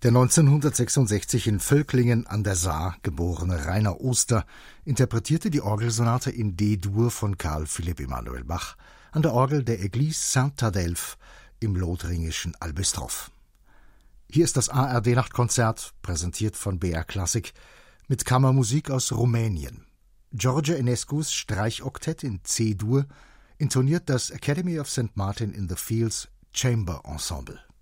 Der 1966 in Völklingen an der Saar geborene Rainer Oster interpretierte die Orgelsonate in D-Dur von Carl Philipp Emanuel Bach an der Orgel der Église Saint-Adelph im lothringischen Albestroff. Hier ist das ARD-Nachtkonzert, präsentiert von BR Classic, mit Kammermusik aus Rumänien. George Enescus Streichoktett in C-Dur intoniert das Academy of St. Martin in the Fields Chamber Ensemble.